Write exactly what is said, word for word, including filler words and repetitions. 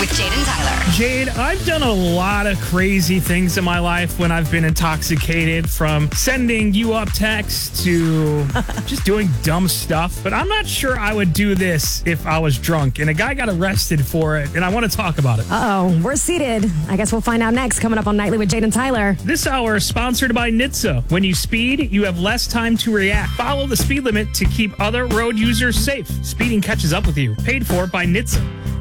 with Jade and Tyler. Jade, I've done a lot of crazy things in my life when I've been intoxicated, from sending you up texts to just doing dumb stuff. But I'm not sure I would do this if I was drunk. And a guy got arrested for it, and I want to talk about it. Uh-oh, we're seated. I guess we'll find out next, coming up on Nightly with Jade and Tyler. This hour is sponsored by N H T S A. When you speed, you have less time to react. Follow the speed limit to keep other road users safe. Speeding catches up with you. Paid for by N H T S A.